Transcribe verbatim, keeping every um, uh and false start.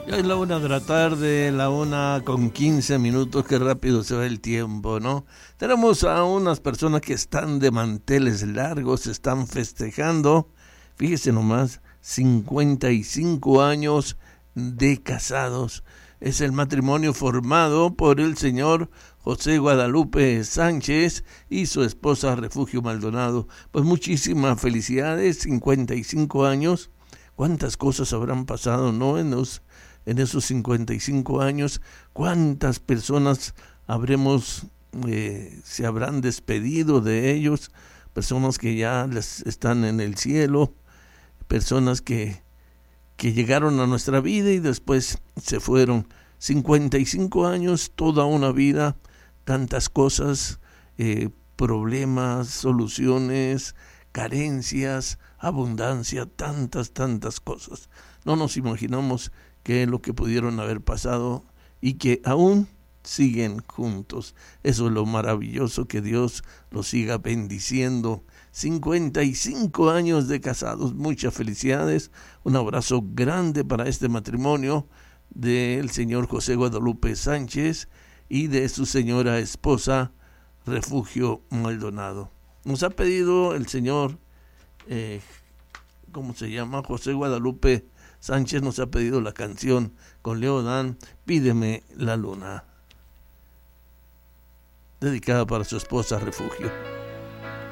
Ya es la una de la tarde, la una con quince minutos, qué rápido se va el tiempo, ¿no? Tenemos a unas personas que están de manteles largos, están festejando, fíjese nomás, cincuenta y cinco años de casados. Es el matrimonio formado por el señor José Guadalupe Sánchez y su esposa Refugio Maldonado. Pues muchísimas felicidades, cincuenta y cinco años. ¿Cuántas cosas habrán pasado, no? En los En esos cincuenta y cinco años, ¿cuántas personas habremos, eh, se habrán despedido de ellos? Personas que ya les están en el cielo, personas que, que llegaron a nuestra vida y después se fueron. cincuenta y cinco años, toda una vida, tantas cosas, eh, problemas, soluciones, carencias, abundancia, tantas, tantas cosas. No nos imaginamos qué es lo que pudieron haber pasado y que aún siguen juntos. Eso es lo maravilloso, que Dios los siga bendiciendo. cincuenta y cinco años de casados, muchas felicidades. Un abrazo grande para este matrimonio del señor José Guadalupe Sánchez y de su señora esposa Refugio Maldonado. Nos ha pedido el señor, eh, ¿cómo se llama? José Guadalupe Sánchez nos ha pedido la canción con Leo Dan, Pídeme la Luna, dedicada para su esposa Refugio.